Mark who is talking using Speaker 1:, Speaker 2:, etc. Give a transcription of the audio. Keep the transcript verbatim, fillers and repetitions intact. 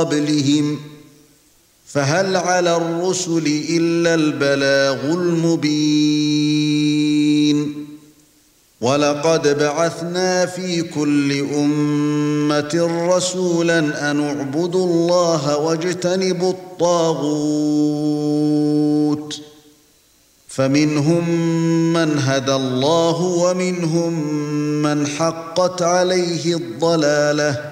Speaker 1: قبلهم فهل على الرسل إلا البلاغ المبين ولقد بعثنا في كل أمة رسولا أن اعبدوا الله واجتنبوا الطاغوت فمنهم من هدى الله ومنهم من حقت عليه الضلالة